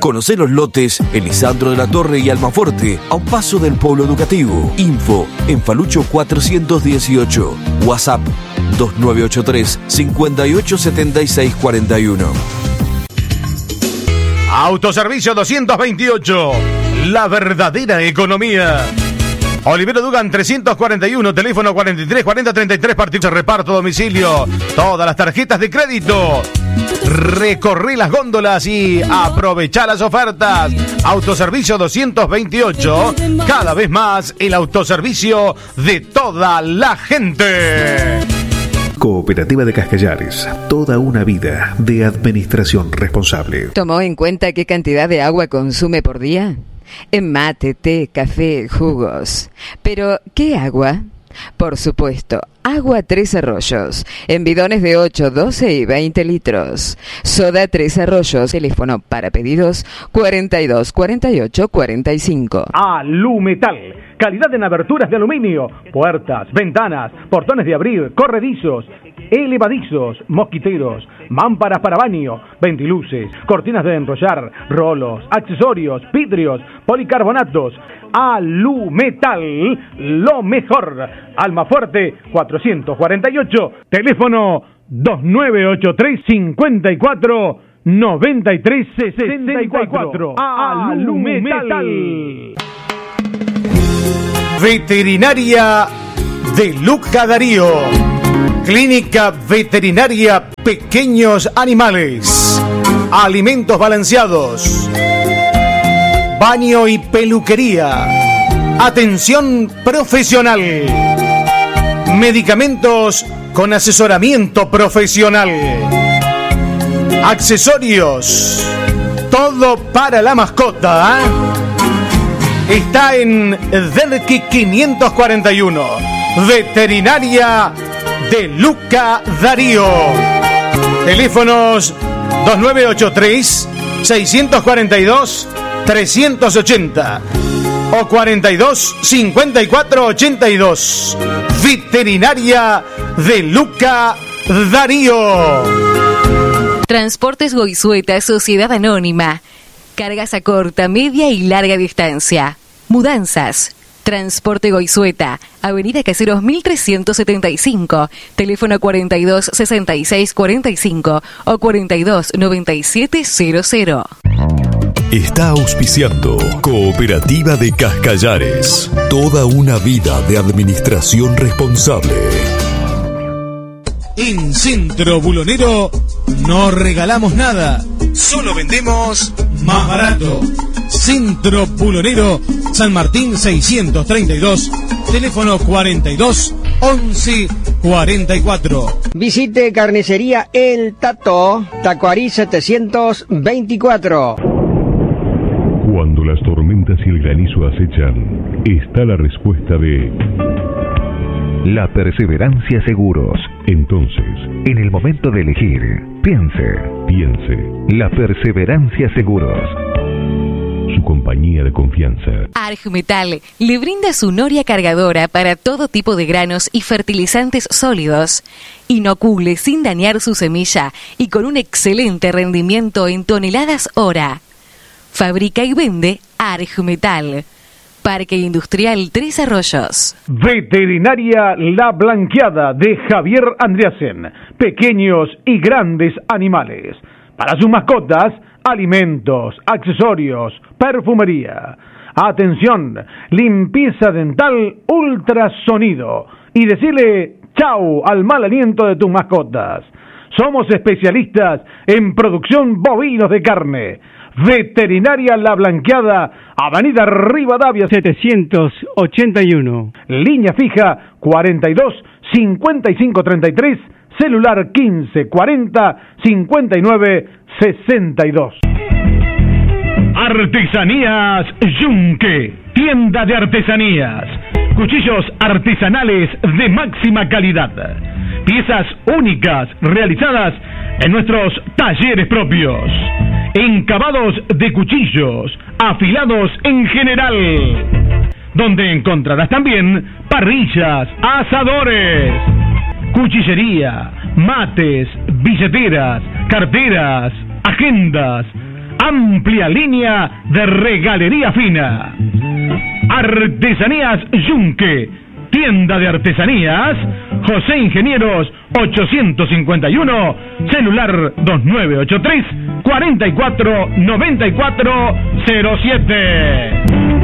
Conocé los lotes Elisandro de la Torre y Almafuerte, a un paso del Polo Educativo. Info en Falucho 418. WhatsApp 2983 587641. Autoservicio 228. La verdadera economía. Olivero Dugan 341, teléfono 43 40 33, partido reparto domicilio. Todas las tarjetas de crédito. Recorrí las góndolas y aprovechá las ofertas. Autoservicio 228, cada vez más el autoservicio de toda la gente. Cooperativa de Cascallares, toda una vida de administración responsable. ¿Tomó en cuenta qué cantidad de agua consume por día? En mate, té, café, jugos. Pero, ¿qué agua? Por supuesto, agua Tres Arroyos, en bidones de 8, 12 y 20 litros. Soda Tres Arroyos, teléfono para pedidos 42 48 45. Alumetal, calidad en aberturas de aluminio, puertas, ventanas, portones de abrir, corredizos, elevadizos, mosquiteros, mámparas para baño, ventiluces, cortinas de enrollar, rolos, accesorios, vidrios, policarbonatos. Alumetal, lo mejor. Almafuerte 448, teléfono 2983 54 93 64. Alumetal. Veterinaria de Luca Darío. Clínica Veterinaria Pequeños Animales. Alimentos balanceados. Baño y peluquería. Atención profesional. Medicamentos con asesoramiento profesional. Accesorios. Todo para la mascota. Está en Delqui 541. Veterinaria de Luca Darío. Teléfonos 2983 642 380 o 42 54 82. Veterinaria de Luca Darío. Transportes Goizueta, Sociedad Anónima. Cargas a corta, media y larga distancia. Mudanzas. Transporte Goizueta, Avenida Caseros 1375, teléfono 42 66 45 o 42 97 00. Está auspiciando Cooperativa de Cascallares, toda una vida de administración responsable. En Centro Bulonero no regalamos nada, solo vendemos más barato. Centro Bulonero, San Martín 632, teléfono 42 11 44. Visite Carnicería El Tato, Tacuarí 724. Cuando las tormentas y el granizo acechan, está la respuesta de La Perseverancia Seguros. Entonces, en el momento de elegir, piense. La Perseverancia Seguros. Su compañía de confianza. Argmetal le brinda su noria cargadora para todo tipo de granos y fertilizantes sólidos. Inocule sin dañar su semilla y con un excelente rendimiento en toneladas hora. Fabrica y vende Argmetal. Parque Industrial Tres Arroyos. Veterinaria La Blanqueada de Javier Andreasen. Pequeños y grandes animales. Para sus mascotas, alimentos, accesorios, perfumería. Atención, limpieza dental, ultrasonido. Y decirle chau al mal aliento de tus mascotas. Somos especialistas en producción bovinos de carne. Veterinaria La Blanqueada, Avenida Rivadavia 781. Línea fija 42 55 33, celular 15 40 59 62. Artesanías Yunque, tienda de artesanías. Cuchillos artesanales de máxima calidad. Piezas únicas realizadas en nuestros talleres propios. Encabados de cuchillos, afilados en general. Donde encontrarás también parrillas, asadores, cuchillería, mates, billeteras, carteras, agendas, amplia línea de regalería fina. Artesanías Yunque, tienda de artesanías, José Ingenieros 851, celular 2983-449407.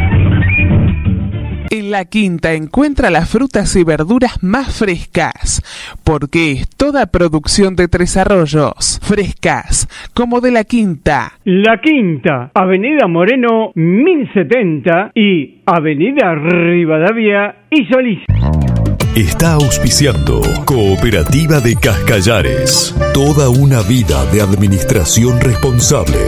En La Quinta encuentra las frutas y verduras más frescas, porque es toda producción de Tres Arroyos, frescas, como de La Quinta. La Quinta, Avenida Moreno 1070 y Avenida Rivadavia y Solís. Está auspiciando Cooperativa de Cascallares. Toda una vida de administración responsable.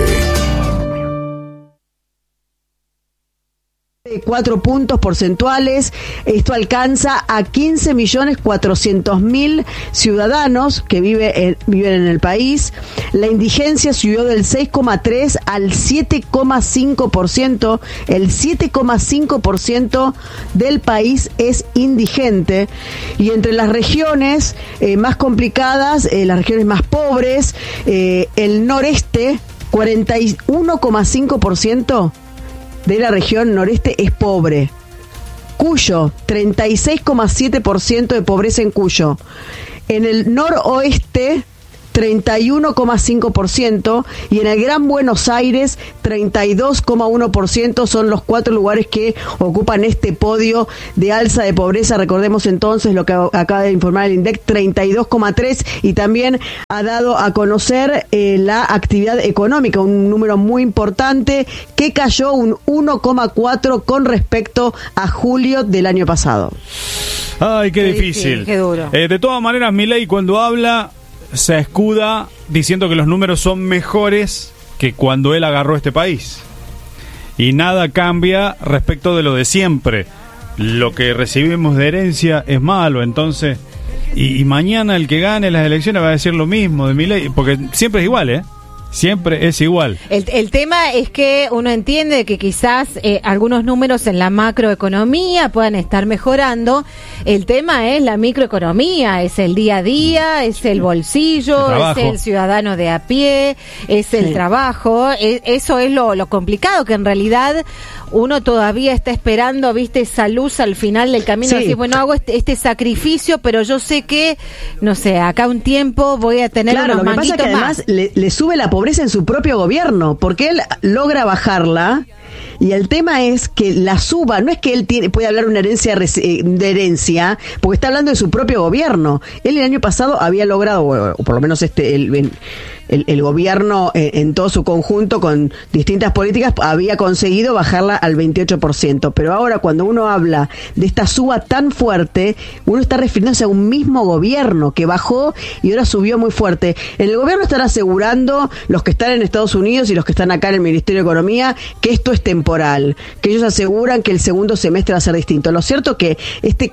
4 puntos porcentuales. Esto alcanza a 15.400.000 ciudadanos que viven en el país. La indigencia subió del 6,3 al 7,5%. El 7,5% del país es indigente. Y entre las regiones más complicadas, las regiones más pobres, el noreste, 41,5% de la región noreste es pobre. Cuyo, 36,7% de pobreza en Cuyo. En el noroeste, 31,5%, y en el Gran Buenos Aires 32,1%. son los 4 lugares que ocupan este podio de alza de pobreza. Recordemos entonces lo que acaba de informar el INDEC, 32,3%, y también ha dado a conocer la actividad económica, un número muy importante que cayó un 1,4% con respecto a julio del año pasado. Ay, qué difícil. Qué duro. De todas maneras, Milei cuando habla se escuda diciendo que los números son mejores que cuando él agarró este país. Y nada cambia respecto de lo de siempre. Lo que recibimos de herencia es malo, entonces... Y mañana el que gane las elecciones va a decir lo mismo de Milei, porque siempre es igual, ¿eh? Siempre es igual. El tema es que uno entiende que quizás algunos números en la macroeconomía puedan estar mejorando. El tema es la microeconomía, es el día a día, es el bolsillo, es el ciudadano de a pie, es el trabajo. Eso es lo complicado, que en realidad uno todavía está esperando, viste, esa luz al final del camino. Decir, bueno, hago este sacrificio, pero yo sé que, no sé, acá un tiempo voy a tener unos manguitos más. Además le sube la pobreza en su propio gobierno, porque él logra bajarla. Y el tema es que la suba, no es que él puede hablar de herencia, porque está hablando de su propio gobierno. Él el año pasado había logrado, o por lo menos el gobierno en todo su conjunto, con distintas políticas, había conseguido bajarla al 28%. Pero ahora, cuando uno habla de esta suba tan fuerte, uno está refiriéndose a un mismo gobierno que bajó y ahora subió muy fuerte. En el gobierno están asegurando, los que están en Estados Unidos y los que están acá en el Ministerio de Economía, que esto es temporal, que ellos aseguran que el segundo semestre va a ser distinto. Lo cierto que este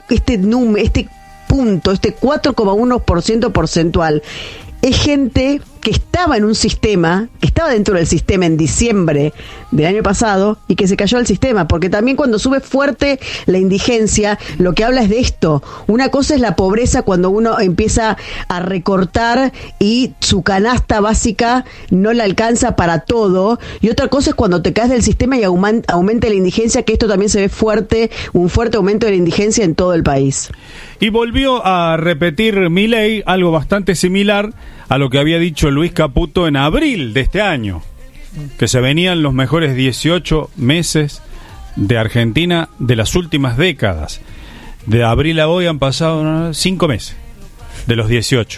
punto, este 4,1% porcentual, es gente que estaba en un sistema, que estaba dentro del sistema en diciembre del año pasado y que se cayó del sistema, porque también cuando sube fuerte la indigencia, lo que habla es de esto. Una cosa es la pobreza cuando uno empieza a recortar y su canasta básica no le alcanza para todo, y otra cosa es cuando te caes del sistema y aumenta la indigencia, que esto también se ve fuerte, un fuerte aumento de la indigencia en todo el país. Y volvió a repetir Milei algo bastante similar a lo que había dicho Luis Caputo en abril de este año, que se venían los mejores 18 meses de Argentina de las últimas décadas. De abril a hoy han pasado 5 meses de los 18.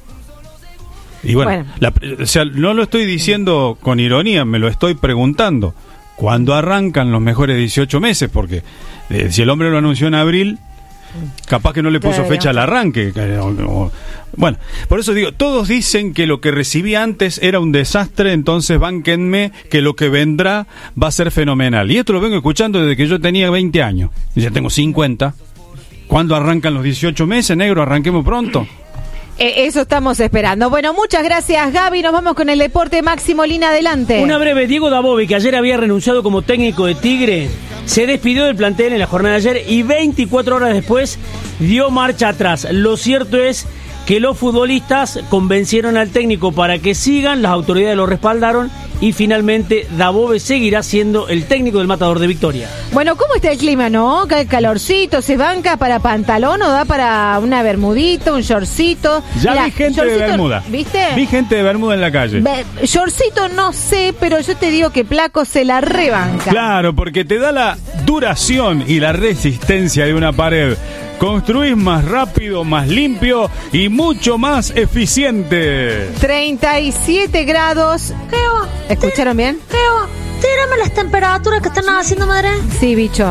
Y bueno. O sea, no lo estoy diciendo con ironía, me lo estoy preguntando. ¿Cuándo arrancan los mejores 18 meses? Porque si el hombre lo anunció en abril, capaz que no le puso fecha al arranque. Bueno, por eso digo, todos dicen que lo que recibí antes era un desastre, entonces bánquenme que lo que vendrá va a ser fenomenal. Y esto lo vengo escuchando desde que yo tenía 20 años. Y ya tengo 50. ¿Cuándo arrancan los 18 meses, negro? Arranquemos pronto. Eso estamos esperando. Bueno, muchas gracias, Gaby. Nos vamos con el deporte. Máximo Lina, adelante. Una breve. Diego Dabove, que ayer había renunciado como técnico de Tigre, se despidió del plantel en la jornada de ayer y 24 horas después dio marcha atrás. Lo cierto es que los futbolistas convencieron al técnico para que sigan, las autoridades lo respaldaron y finalmente Dabove seguirá siendo el técnico del Matador de Victoria. Bueno, ¿cómo está el clima, no? Calorcito, ¿se banca para pantalón o da para una bermudita, un shortcito? Ya vi gente de bermuda. ¿Viste? Vi gente de bermuda en la calle. Shortcito no sé, pero yo te digo que Placo se la rebanca. Claro, porque te da la duración y la resistencia de una pared. Construís más rápido, más limpio y mucho más eficiente. 37 grados. Geo, ¿Escucharon bien? Geo, tírame las temperaturas que están haciendo, madre. Sí, bicho.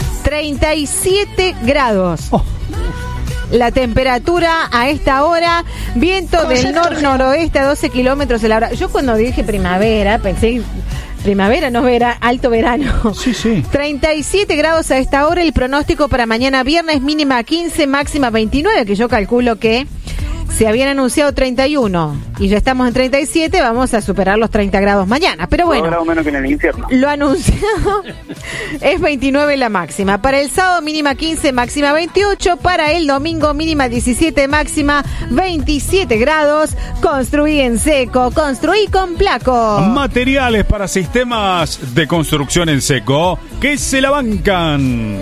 37 grados. La temperatura a esta hora, viento del noroeste a 12 kilómetros a la hora. Yo cuando dije primavera, pensé... Primavera, no alto verano. Sí, sí. 37 grados a esta hora. El pronóstico para mañana viernes, mínima 15, máxima 29, que yo calculo que se habían anunciado 31 y ya estamos en 37, vamos a superar los 30 grados mañana. Pero bueno, 2 grados menos que en el infierno. Lo anunciado es 29 la máxima. Para el sábado, mínima 15, máxima 28. Para el domingo, mínima 17, máxima 27 grados. Construí en seco, construí con Placo. Materiales para sistemas de construcción en seco que se la bancan.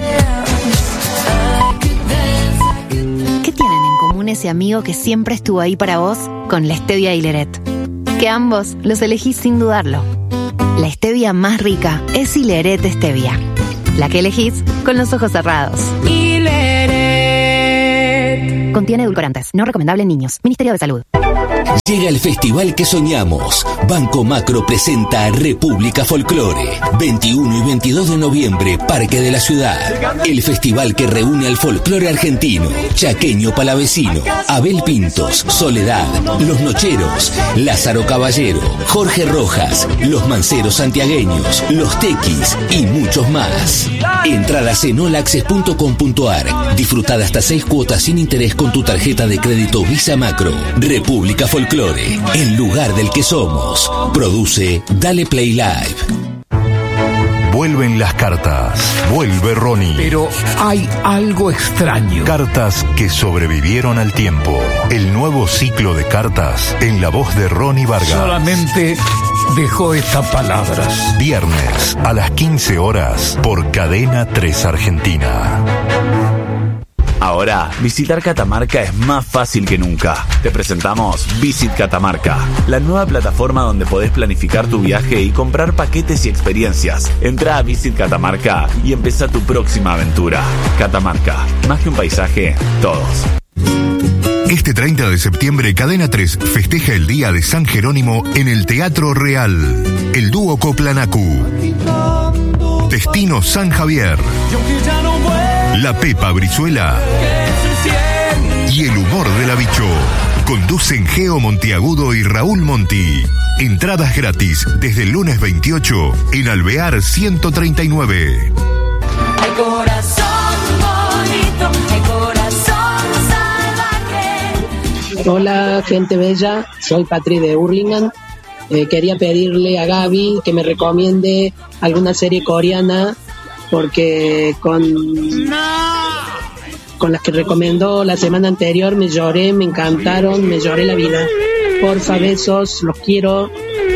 Ese amigo que siempre estuvo ahí para vos con la stevia Hileret. Que ambos los elegís sin dudarlo. La stevia más rica es Hileret Stevia. La que elegís con los ojos cerrados. Hileret. Contiene edulcorantes. No recomendable en niños. Ministerio de Salud. Llega el festival que soñamos. Banco Macro presenta República Folclore. 21 y 22 de noviembre, Parque de la Ciudad. El festival que reúne al folclore argentino, chaqueño palavecino, Abel Pintos, Soledad, Los Nocheros, Lázaro Caballero, Jorge Rojas, Los Manceros Santiagueños, Los Tequis y muchos más. Entradas en olaccess.com.ar. Disfruta de hasta 6 cuotas sin interés con tu tarjeta de crédito Visa Macro. República Folclore, el lugar del que somos. Produce Dale Play Live. Vuelven las cartas. Vuelve Ronnie. Pero hay algo extraño. Cartas que sobrevivieron al tiempo. El nuevo ciclo de cartas en la voz de Ronnie Vargas. Solamente dejó estas palabras. Viernes a las 15 horas por Cadena 3 Argentina. Ahora, visitar Catamarca es más fácil que nunca. Te presentamos Visit Catamarca, la nueva plataforma donde podés planificar tu viaje y comprar paquetes y experiencias. Entra a Visit Catamarca y empezá tu próxima aventura. Catamarca, más que un paisaje, todos. Este 30 de septiembre, Cadena 3 festeja el Día de San Jerónimo en el Teatro Real. El dúo Coplanacu, Destino San Javier, La Pepa Brizuela y el humor de la Bicho. Conducen Geo Montiagudo y Raúl Monti. Entradas gratis desde el lunes 28 en Alvear 139. Hay corazón bonito, hay corazón salvaje. Hola, gente bella. Soy Patri de Hurlingham. Quería pedirle a Gaby que me recomiende alguna serie coreana porque con las que recomendó la semana anterior me lloré, me encantaron, me lloré la vida. Porfa, besos, los quiero.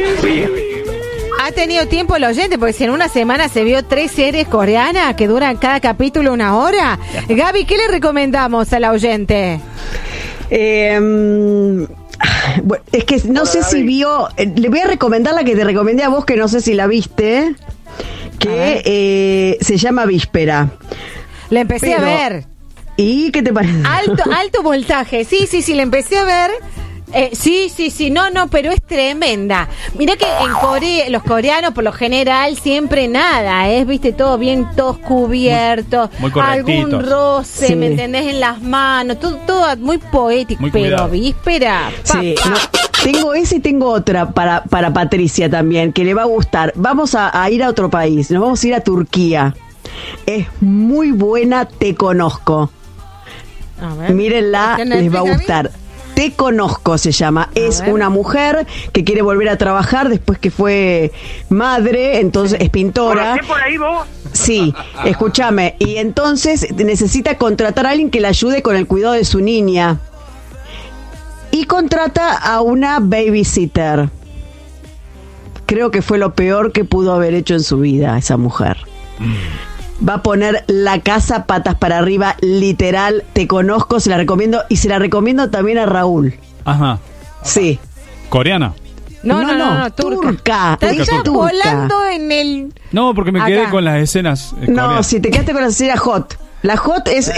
Ha tenido tiempo el oyente, porque si en una semana se vio 3 series coreanas que duran cada capítulo 1 hora. Gaby, ¿qué le recomendamos al oyente? Bueno, es que no sé si vio, le voy a recomendar la que te recomendé a vos, que no sé si la viste, que se llama Víspera. La empecé a ver. ¿Y qué te parece? Alto voltaje, sí, la empecé a ver. Sí, no, pero es tremenda. Mirá que en Corea, los coreanos por lo general siempre nada, viste, todo bien, todos cubiertos, muy algún roce, sí. ¿Me entendés? En las manos, todo muy poético, muy pero cuidado. Víspera. Sí, no, tengo esa y tengo otra para Patricia también, que le va a gustar. Vamos a ir a otro país, nos vamos a ir a Turquía. Es muy buena, Te Conozco. A ver, mírenla, les va a gustar. Te Conozco se llama. Es una mujer que quiere volver a trabajar después que fue madre, entonces es pintora. ¿Por ahí vos? Sí, escúchame. Y entonces necesita contratar a alguien que la ayude con el cuidado de su niña. Y contrata a una babysitter creo que fue lo peor que pudo haber hecho en su vida esa mujer. Va a poner la casa patas para arriba, literal. Te conozco, se la recomiendo. Y se la recomiendo también a Raúl. Ajá. Sí. ¿Coreana? No, turca. Estás volando en el... No, porque me quedé con las escenas No, si te quedaste con la serie Hot. La Hot es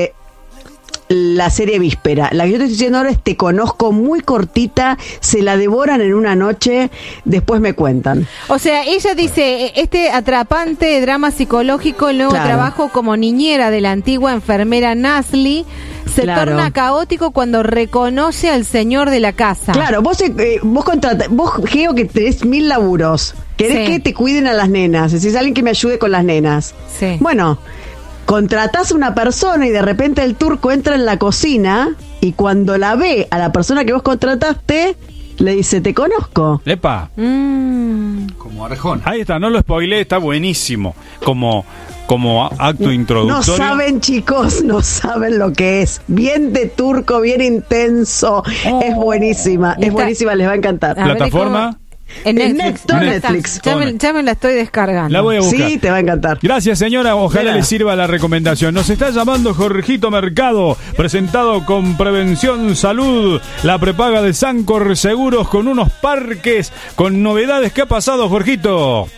la serie Víspera. La que yo te estoy diciendo ahora es Te conozco, muy cortita. Se la devoran en una noche. Después me cuentan. O sea, ella dice, este atrapante drama psicológico, el nuevo trabajo como niñera de la antigua enfermera Nasli se torna caótico cuando reconoce al señor de la casa. Claro, vos Geo, que tenés 1000 laburos, querés que te cuiden a las nenas, decís alguien que me ayude con las nenas. Sí. Bueno, contratás a una persona y de repente el turco entra en la cocina y cuando la ve a la persona que vos contrataste, le dice, te conozco. ¡Epa! Como Arjona. Ahí está, no lo spoileé, está buenísimo. Como acto introductorio. No saben, chicos, no saben lo que es. Bien de turco, bien intenso. Es buenísima, les va a encantar. ¿Plataforma? En Netflix. Ya me la estoy descargando. La voy a buscar. Sí, te va a encantar. Gracias, señora. Ojalá le sirva la recomendación. Nos está llamando Jorgito Mercado, presentado con Prevención Salud, la prepaga de Sancor Seguros con unos parques, con novedades. ¿Qué ha pasado, Jorgito?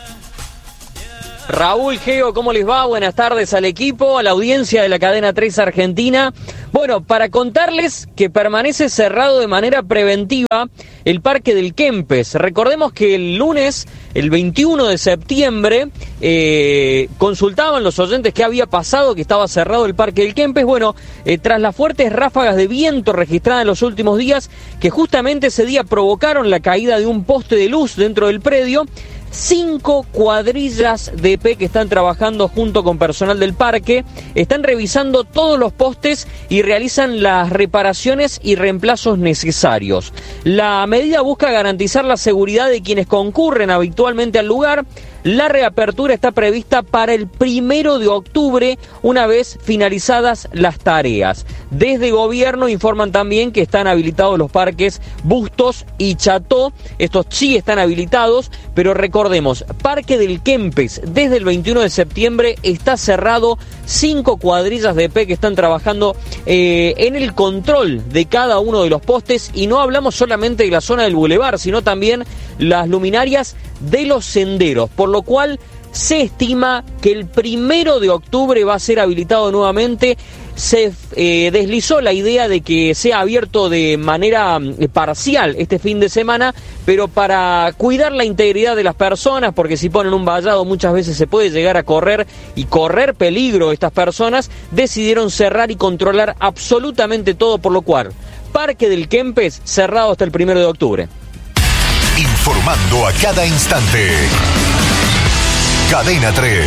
Raúl, Geo, ¿cómo les va? Buenas tardes al equipo, a la audiencia de la cadena 3 Argentina. Bueno, para contarles que permanece cerrado de manera preventiva el Parque del Kempes. Recordemos que el lunes, el 21 de septiembre, consultaban los oyentes qué había pasado, que estaba cerrado el Parque del Kempes. Bueno, tras las fuertes ráfagas de viento registradas en los últimos días, que justamente ese día provocaron la caída de un poste de luz dentro del predio, 5 cuadrillas de EP que están trabajando junto con personal del parque, están revisando todos los postes y realizan las reparaciones y reemplazos necesarios. La medida busca garantizar la seguridad de quienes concurren habitualmente al lugar. La reapertura está prevista para el 1 de octubre, una vez finalizadas las tareas. Desde gobierno informan también que están habilitados los parques Bustos y Cható. Estos sí están habilitados, pero recordemos, Parque del Kempes desde el 21 de septiembre está cerrado. 5 cuadrillas de EP que están trabajando en el control de cada uno de los postes, y no hablamos solamente de la zona del bulevar, sino también las luminarias de los senderos, por lo cual se estima que el 1 de octubre va a ser habilitado nuevamente. Se deslizó la idea de que sea abierto de manera parcial este fin de semana, pero para cuidar la integridad de las personas, porque si ponen un vallado muchas veces se puede llegar a correr peligro estas personas, decidieron cerrar y controlar absolutamente todo, por lo cual Parque del Kempes cerrado hasta el 1 de octubre. Informando a cada instante. Cadena 3.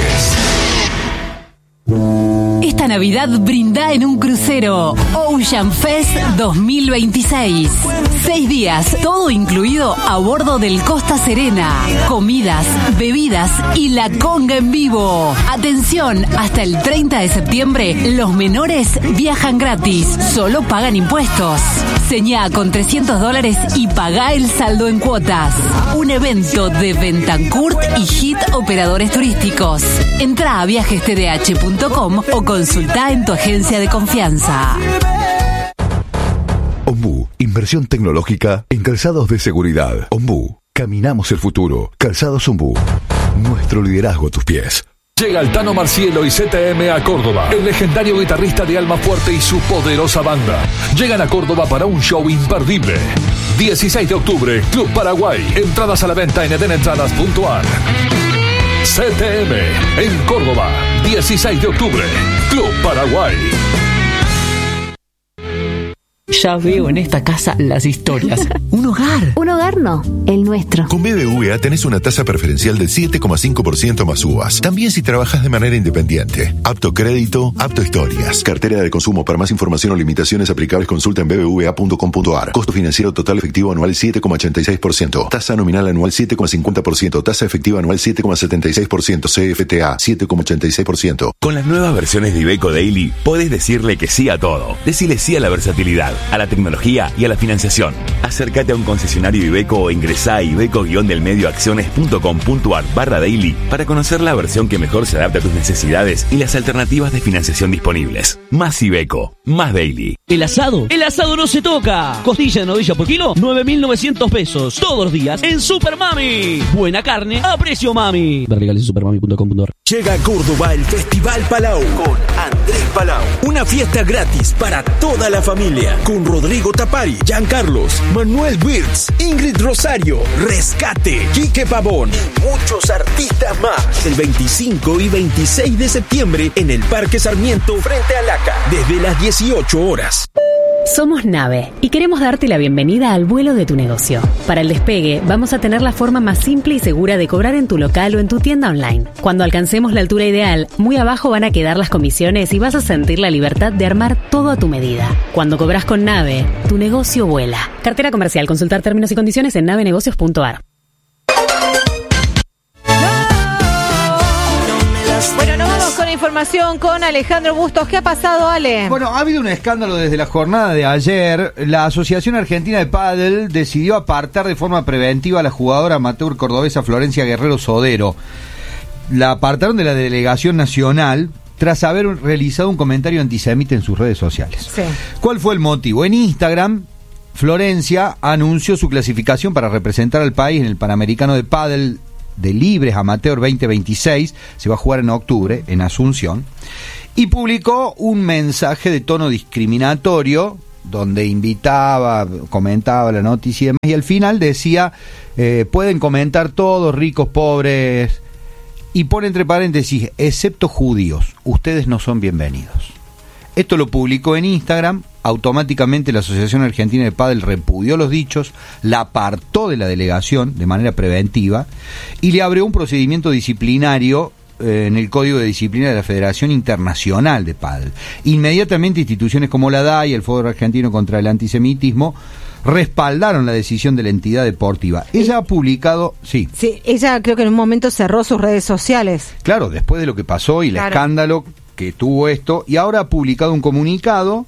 Esta Navidad brinda en un crucero Ocean Fest 2026. 6 días, todo incluido a bordo del Costa Serena. Comidas, bebidas y la conga en vivo. Atención, hasta el 30 de septiembre los menores viajan gratis, solo pagan impuestos. Señá con $300 y pagá el saldo en cuotas. Un evento de Bentancourt y Hit Operadores Turísticos. Entrá a viajestdh.com o consultá en tu agencia de confianza. Ombú, inversión tecnológica en calzados de seguridad. Ombú, caminamos el futuro. Calzados Ombú, nuestro liderazgo a tus pies. Llega el Tano Marcielo y CTM a Córdoba. El legendario guitarrista de Alma Fuerte y su poderosa banda llegan a Córdoba para un show imperdible. 16 de octubre, Club Paraguay. Entradas a la venta en edenentradas.ar. CTM en Córdoba, 16 de octubre, Club Paraguay. Ya veo en esta casa las historias. Un hogar. Un hogar no, el nuestro. Con BBVA tenés una tasa preferencial del 7,5% más uvas. También si trabajas de manera independiente. Apto crédito, apto historias. Cartera de consumo. Para más información o limitaciones aplicables, consulta en bbva.com.ar. Costo financiero total efectivo anual 7,86%. Tasa nominal anual 7,50%. Tasa efectiva anual 7,76%. CFTA 7,86%. Con las nuevas versiones de Iveco Daily, podés decirle que sí a todo. Decile sí a la versatilidad. a la tecnología y a la financiación. Acércate a un concesionario Iveco o ingresá a iveco-delmedioacciones.com.ar/daily para conocer la versión que mejor se adapta a tus necesidades y las alternativas de financiación disponibles. Más Iveco, más daily. El asado no se toca. Costilla de novilla por kilo, 9.900 pesos. Todos los días en Super Mami. Buena carne a precio mami. Ver legales en supermami.com.ar. Llega a Córdoba el Festival Palau con Andrés Palau. Una fiesta gratis para toda la familia con Rodrigo Tapari, Giancarlos, Manuel Wirtz, Ingrid Rosario, Rescate, Quique Pavón y muchos artistas más. El 25 y 26 de septiembre en el Parque Sarmiento frente a Laca desde las 18 horas. Somos Nave y queremos darte la bienvenida al vuelo de tu negocio. Para el despegue, vamos a tener la forma más simple y segura de cobrar en tu local o en tu tienda online. Cuando alcancemos la altura ideal, muy abajo van a quedar las comisiones y vas a sentir la libertad de armar todo a tu medida. Cuando cobras con Nave, tu negocio vuela. Cartera comercial. Consultar términos y condiciones en navenegocios.ar. Bueno, nos vamos con información con Alejandro Bustos. ¿Qué ha pasado, Ale? Bueno, ha habido un escándalo desde la jornada de ayer. La Asociación Argentina de Pádel decidió apartar de forma preventiva a la jugadora amateur cordobesa Florencia Guerrero Sodero. La apartaron de la delegación nacional tras haber realizado un comentario antisemita en sus redes sociales. Sí. ¿Cuál fue el motivo? En Instagram, Florencia anunció su clasificación para representar al país en el Panamericano de Pádel de Libres Amateur 2026, se va a jugar en octubre en Asunción, y publicó un mensaje de tono discriminatorio donde invitaba, comentaba la noticia y demás, y al final decía, pueden comentar todos, ricos, pobres, y pone entre paréntesis, excepto judíos, ustedes no son bienvenidos. Esto lo publicó en Instagram. Automáticamente la Asociación Argentina de Pádel repudió los dichos, la apartó de la delegación de manera preventiva y le abrió un procedimiento disciplinario en el Código de Disciplina de la Federación Internacional de Pádel. Inmediatamente instituciones como la DAI, el Foro Argentino contra el Antisemitismo, respaldaron la decisión de la entidad deportiva. Ella ha publicado, sí, ella creo que en un momento cerró sus redes sociales. Claro, después de lo que pasó y el escándalo que tuvo esto, y ahora ha publicado un comunicado.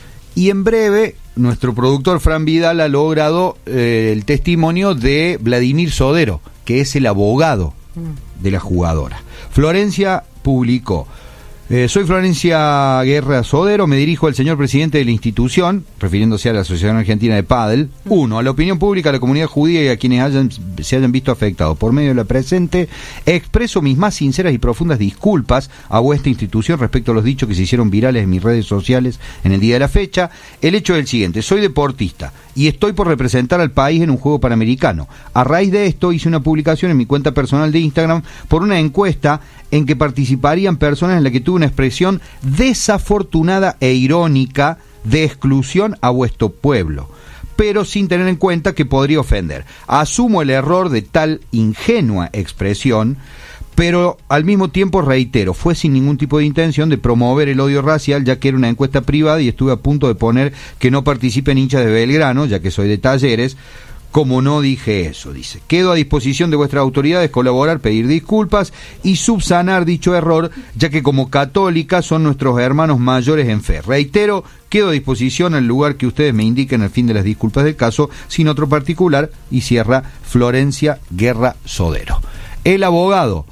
Y en breve, nuestro productor Fran Vidal ha logrado el testimonio de Vladimir Sodero, que es el abogado de la jugadora. Florencia publicó: soy Florencia Guerra Sodero, me dirijo al señor presidente de la institución, refiriéndose a la Asociación Argentina de Pádel. 1. A la opinión pública, a la comunidad judía y a quienes se hayan visto afectados. Por medio de la presente, expreso mis más sinceras y profundas disculpas a vuestra institución respecto a los dichos que se hicieron virales en mis redes sociales en el día de la fecha. El hecho es el siguiente: soy deportista y estoy por representar al país en un juego panamericano. A raíz de esto hice una publicación en mi cuenta personal de Instagram por una encuesta en que participarían personas en la que tuve una expresión desafortunada e irónica de exclusión a vuestro pueblo, pero sin tener en cuenta que podría ofender. Asumo el error de tal ingenua expresión, pero al mismo tiempo reitero, fue sin ningún tipo de intención de promover el odio racial, ya que era una encuesta privada y estuve a punto de poner que no participen hinchas de Belgrano, ya que soy de Talleres. Como no dije eso, dice. Quedo a disposición de vuestras autoridades colaborar, pedir disculpas y subsanar dicho error, ya que como católicas son nuestros hermanos mayores en fe. Reitero, quedo a disposición al lugar que ustedes me indiquen al fin de las disculpas del caso, sin otro particular, y cierra Florencia Guerra Sodero. El abogado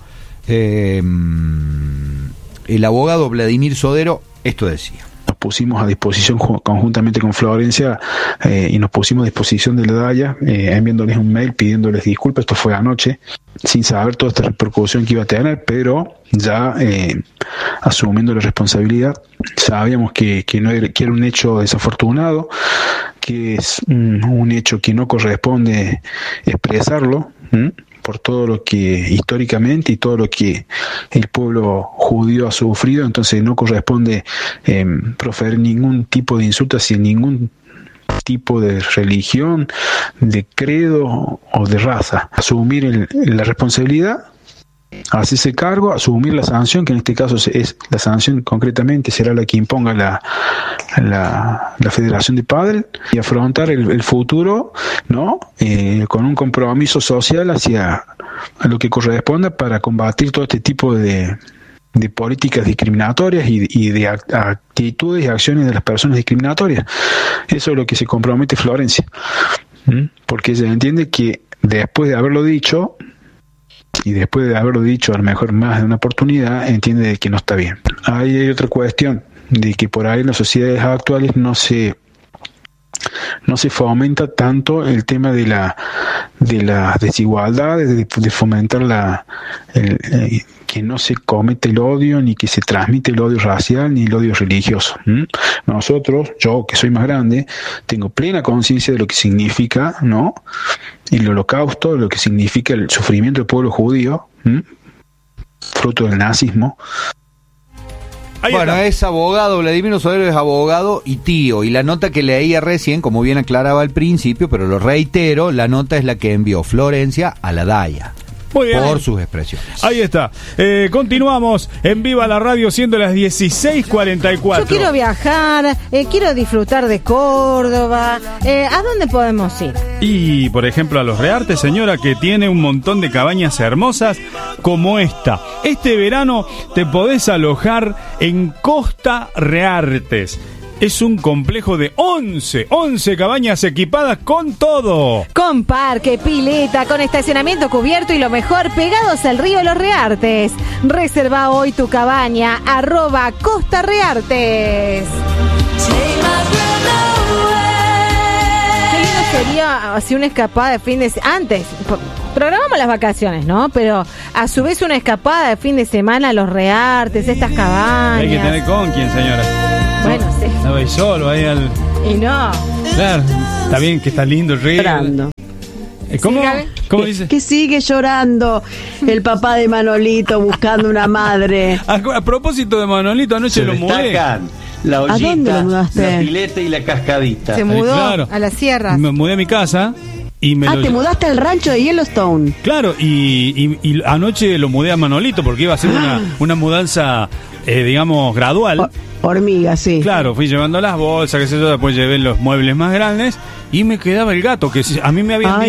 Vladimir Sodero, esto decía: nos pusimos a disposición conjuntamente con Florencia y nos pusimos a disposición de la DAIA, enviándoles un mail pidiéndoles disculpas. Esto fue anoche, sin saber toda esta repercusión que iba a tener, pero ya asumiendo la responsabilidad. Sabíamos que era un hecho desafortunado, que es un hecho que no corresponde expresarlo, por todo lo que históricamente y todo lo que el pueblo judío ha sufrido. Entonces no corresponde proferir ningún tipo de insulto hacia ningún tipo de religión, de credo o de raza. Asumir la responsabilidad, hacerse cargo, asumir la sanción, que en este caso es la sanción concretamente será la que imponga la Federación de Pádel, y afrontar el futuro, ¿no? Con un compromiso social hacia lo que corresponda para combatir todo este tipo de políticas discriminatorias y de actitudes y acciones de las personas discriminatorias. Eso es lo que se compromete Florencia. Porque ella entiende que después de haberlo dicho, y después de haberlo dicho a lo mejor más de una oportunidad, entiende que no está bien. Ahí hay otra cuestión, de que por ahí en las sociedades actuales no se fomenta tanto el tema de la desigualdad, de fomentar que no se comete el odio, ni que se transmite el odio racial, ni el odio religioso. Nosotros, yo que soy más grande, tengo plena conciencia de lo que significa, ¿no?, el holocausto, lo que significa el sufrimiento del pueblo judío, fruto del nazismo. Bueno, es abogado, Vladimir Sodero es abogado y tío, y la nota que leía recién, como bien aclaraba al principio, pero lo reitero, la nota es la que envió Florencia a la DAIA. Muy bien. Por sus expresiones. Ahí está. Continuamos en Viva la Radio, siendo las 16:44. Yo quiero viajar, quiero disfrutar de Córdoba. ¿A dónde podemos ir? Y, por ejemplo, a Los Reartes, señora, que tiene un montón de cabañas hermosas como esta. Este verano te podés alojar en Costa Reartes. Es un complejo de 11 cabañas equipadas con todo. Con parque, pileta, con estacionamiento cubierto y lo mejor, pegados al río Los Reartes. Reserva hoy tu cabaña, @Costa Reartes. Qué lindo sería así una escapada de fin de semana. Antes, programamos las vacaciones, ¿no? Pero a su vez una escapada de fin de semana a Los Reartes, estas cabañas. Hay que tener con quién, señora. Bueno, sí. No vais solo ahí al... Y no. Claro, está bien que está lindo el río. Llorando. ¿Cómo dice? Que sigue llorando el papá de Manolito buscando una madre. A propósito de Manolito, anoche lo mudé. La ollita, ¿A dónde lo mudaste? la pileta y la cascadita. Se mudó Claro. a las sierras. Me mudé a mi casa y te mudaste al rancho de Yellowstone. Claro, y anoche lo mudé a Manolito porque iba a ser una mudanza, digamos, gradual. Hormiga, sí. Claro, fui llevando las bolsas, qué sé yo, después llevé los muebles más grandes y me quedaba el gato, que a mí me habían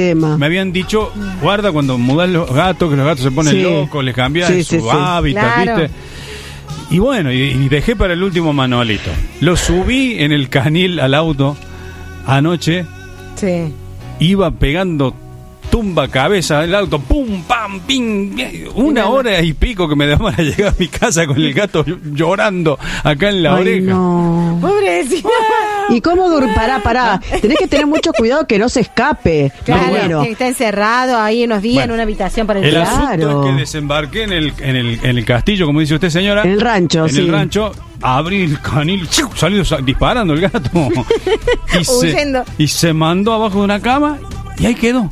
dicho, guarda cuando mudás los gatos, que los gatos se ponen locos, les cambias su hábitat, claro. ¿viste? Y bueno, y dejé para el último Manolito. Lo subí en el canil al auto anoche. Sí. Iba pegando tumba cabeza del auto, pum, pam, ping, una hora y pico que me demora llegar a mi casa con el gato llorando acá en la oreja. No. Pobrecito. ¿Y cómo pará? Tenés que tener mucho cuidado que no se escape. Claro, que está encerrado ahí unos días en una habitación para el asunto es que desembarqué en el castillo, como dice usted, señora. En el rancho, En el rancho, abrí el canil, salió disparando el gato. Huyendo. Y se mandó abajo de una cama y ahí quedó.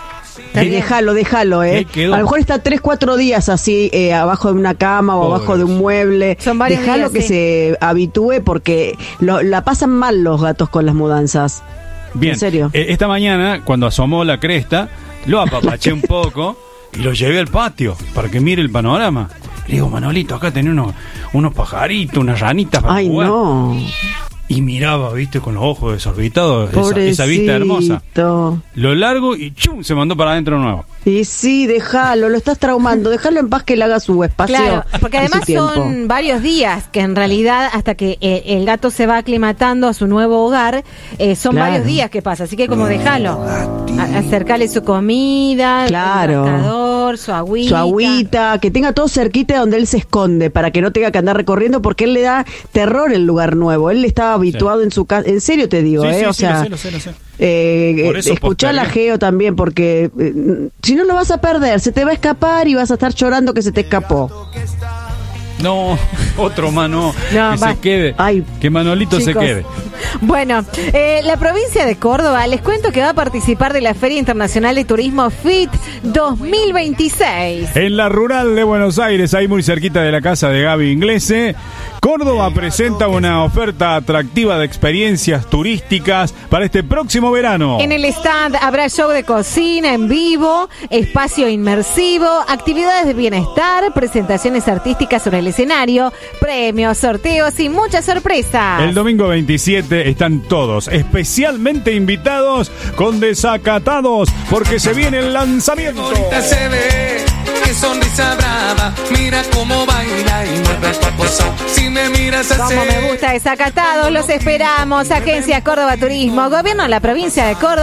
Déjalo. A lo mejor está 3-4 días así abajo de una cama o abajo de un mueble. Son varios Déjalo días, que se habitúe porque la pasan mal los gatos con las mudanzas. Bien. En serio. Esta mañana, cuando asomó la cresta, lo apapaché un poco y lo llevé al patio para que mire el panorama. Le digo, Manolito, acá tenés unos pajaritos, unas ranitas para jugar. No. Y miraba, viste, con los ojos desorbitados, esa vista hermosa. Lo largo y ¡chum! Se mandó para adentro nuevo. Y sí, déjalo, lo estás traumando, déjalo en paz que él haga su espacio. Claro, porque además tiempo. son varios días que en realidad hasta que el gato se va aclimatando a su nuevo hogar, son varios días que pasa, así que como déjalo, acercarle su comida, el rascador, su agüita, que tenga todo cerquita donde él se esconde para que no tenga que andar recorriendo porque él le da terror el lugar nuevo, él estaba habituado en su casa, en serio te digo, sí, o sea, lo sé. Escuchá la Geo también porque si no lo vas a perder, se te va a escapar y vas a estar llorando que se te escapó. No, otro mano, que se quede. Que Manolito Chicos. se quede. Bueno, la provincia de Córdoba, les cuento que va a participar de la Feria Internacional de Turismo FIT 2026. En la rural de Buenos Aires, ahí muy cerquita de la casa de Gaby Inglese, Córdoba presenta una oferta atractiva de experiencias turísticas para este próximo verano. En el stand habrá show de cocina en vivo, espacio inmersivo, actividades de bienestar, presentaciones artísticas sobre el escenario, premios, sorteos y muchas sorpresas. El domingo 27 están todos especialmente invitados con Desacatados porque se viene el lanzamiento. Se ve qué sonrisa brava, mira cómo baila y mueve el paposo. Si me miras así. Como me gusta desacatados, los esperamos. Agencia Córdoba Turismo, Gobierno de la Provincia de Córdoba.